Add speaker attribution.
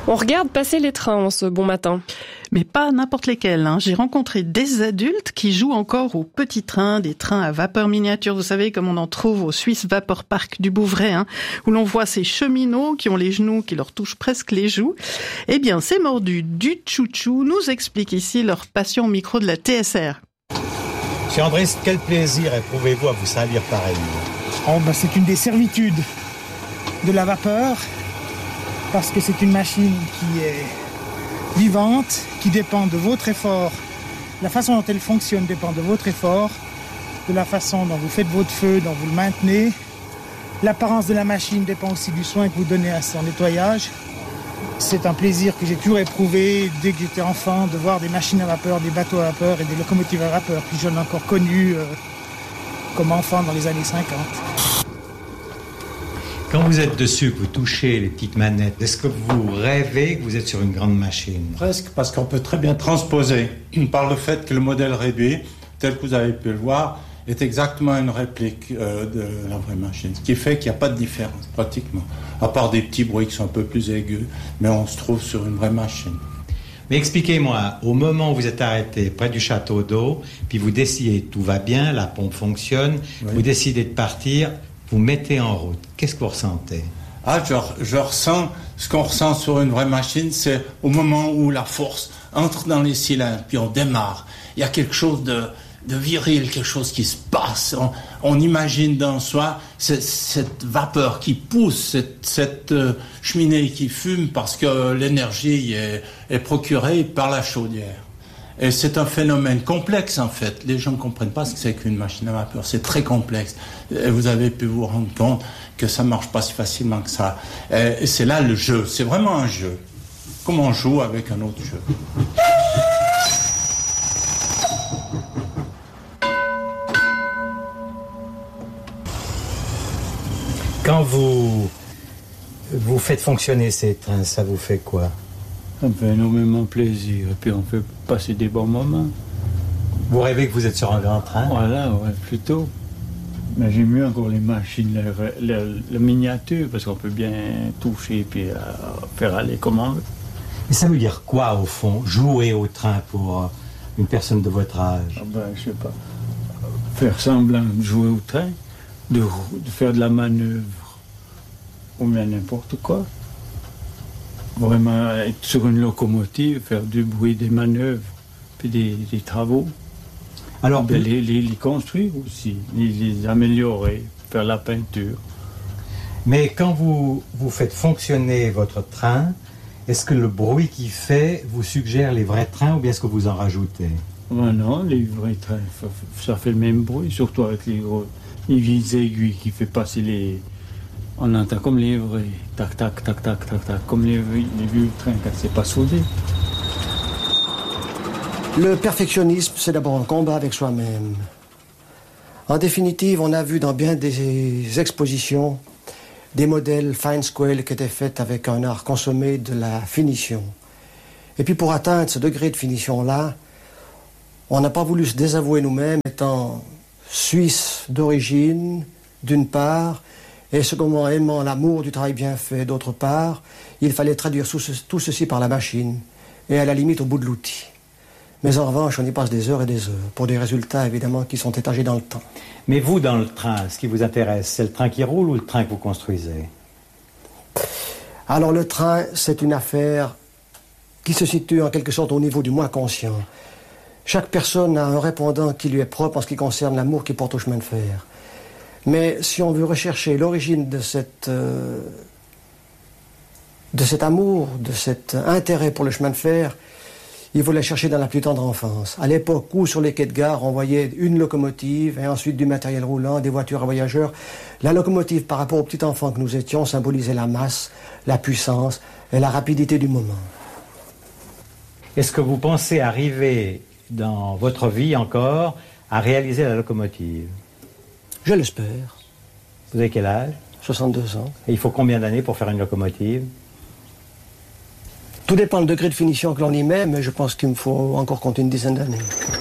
Speaker 1: On regarde passer les trains en ce bon matin.
Speaker 2: Mais pas n'importe lesquels. J'ai rencontré des adultes qui jouent encore aux petits trains, des trains à vapeur miniature, vous savez, comme on en trouve au Swiss Vapor Park du Bouvray, où l'on voit ces cheminots qui ont les genoux qui leur touchent presque les joues. Eh bien, ces mordus du Tchou-Tchou nous expliquent ici leur passion au micro de la TSR.
Speaker 3: Monsieur Andrés, quel plaisir éprouvez-vous à vous salir pareillement ?
Speaker 4: C'est une des servitudes de la vapeur, parce que c'est une machine qui est vivante, qui dépend de votre effort. La façon dont elle fonctionne dépend de votre effort, de la façon dont vous faites votre feu, dont vous le maintenez. L'apparence de la machine dépend aussi du soin que vous donnez à son nettoyage. C'est un plaisir que j'ai toujours éprouvé dès que j'étais enfant, de voir des machines à vapeur, des bateaux à vapeur et des locomotives à vapeur, puis je l'ai encore connu comme enfant dans les années 50.
Speaker 3: Quand vous êtes dessus, que vous touchez les petites manettes, est-ce que vous rêvez que vous êtes sur une grande machine ?
Speaker 5: Presque, parce qu'on peut très bien transposer par le fait que le modèle réduit, tel que vous avez pu le voir, est exactement une réplique de la vraie machine. Ce qui fait qu'il n'y a pas de différence, pratiquement. À part des petits bruits qui sont un peu plus aigus, mais on se trouve sur une vraie machine.
Speaker 3: Mais expliquez-moi, au moment où vous êtes arrêté près du château d'eau, puis vous décidez, tout va bien, la pompe fonctionne, oui. Vous décidez de partir, vous mettez en route. Qu'est-ce que vous ressentez ?
Speaker 5: Je ressens ce qu'on ressent sur une vraie machine, c'est au moment où la force entre dans les cylindres, puis on démarre. Il y a quelque chose de viril, quelque chose qui se passe. On imagine dans soi cette vapeur qui pousse, cette cheminée qui fume parce que l'énergie est procurée par la chaudière. Et c'est un phénomène complexe en fait. Les gens ne comprennent pas ce que c'est qu'une machine à vapeur. C'est très complexe. Et vous avez pu vous rendre compte que ça ne marche pas si facilement que ça. Et c'est là le jeu. C'est vraiment un jeu. Comme on joue avec un autre jeu.
Speaker 3: Quand vous faites fonctionner ces trains, ça vous fait quoi ?
Speaker 6: Ça me fait énormément plaisir, et puis on fait passer des bons moments.
Speaker 3: Vous rêvez que vous êtes sur un grand train ?
Speaker 6: Voilà, ouais, plutôt. Mais j'aime mieux encore les machines, la miniature, parce qu'on peut bien toucher et puis faire aller comme on veut.
Speaker 3: Mais ça veut dire quoi, au fond, jouer au train pour une personne de votre âge ?
Speaker 6: Je sais pas. Faire semblant de jouer au train, de faire de la manœuvre, ou bien n'importe quoi. Vraiment être sur une locomotive, faire du bruit, des manœuvres, puis des travaux. Alors, les construire aussi, les améliorer, faire la peinture.
Speaker 3: Mais quand vous faites fonctionner votre train, est-ce que le bruit qu'il fait vous suggère les vrais trains ou bien est-ce que vous en rajoutez ?
Speaker 6: Non, les vrais trains, ça fait le même bruit, surtout avec les vieilles aiguilles qui fait passer les... On entend comme les vrais, tac, tac, tac, tac, tac, tac, comme les vieux trains quand c'est pas soudé.
Speaker 7: Le perfectionnisme, c'est d'abord un combat avec soi-même. En définitive, on a vu dans bien des expositions des modèles fine scale qui étaient faits avec un art consommé de la finition. Et puis pour atteindre ce degré de finition-là, on n'a pas voulu se désavouer nous-mêmes, étant Suisses d'origine, d'une part, et secondement, aimant l'amour du travail bien fait, d'autre part, il fallait traduire tout ceci par la machine, et à la limite au bout de l'outil. Mais en revanche, on y passe des heures et des heures, pour des résultats évidemment qui sont étagés dans le temps.
Speaker 3: Mais vous, dans le train, ce qui vous intéresse, c'est le train qui roule ou le train que vous construisez ?
Speaker 7: Alors le train, c'est une affaire qui se situe en quelque sorte au niveau du moi conscient. Chaque personne a un répondant qui lui est propre en ce qui concerne l'amour qu'il porte au chemin de fer. Mais si on veut rechercher l'origine de cet amour, de cet intérêt pour le chemin de fer, il faut la chercher dans la plus tendre enfance. À l'époque où, sur les quais de gare, on voyait une locomotive et ensuite du matériel roulant, des voitures à voyageurs, la locomotive, par rapport aux petits enfants que nous étions, symbolisait la masse, la puissance et la rapidité du moment.
Speaker 3: Est-ce que vous pensez arriver dans votre vie encore à réaliser la locomotive ?
Speaker 7: Je l'espère.
Speaker 3: Vous avez quel âge ?
Speaker 7: 62 ans.
Speaker 3: Et il faut combien d'années pour faire une locomotive ?
Speaker 7: Tout dépend du degré de finition que l'on y met, mais je pense qu'il me faut encore compter une dizaine d'années.